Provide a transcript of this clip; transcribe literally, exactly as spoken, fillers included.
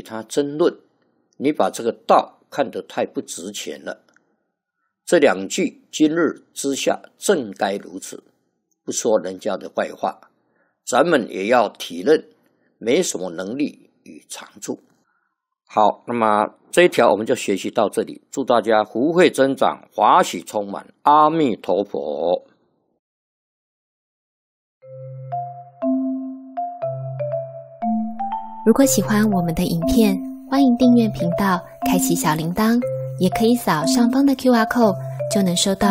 他争论，你把这个道看得太不值钱了。这两句今日之下正该如此，不说人家的坏话，咱们也要体认没什么能力与长处。好，那么这一条我们就学习到这里，祝大家福慧增长，华喜充满，阿弥陀佛。 如果喜欢我们的影片，欢迎订阅频道，开启小铃铛，也可以扫上方的 Q R code，就能收到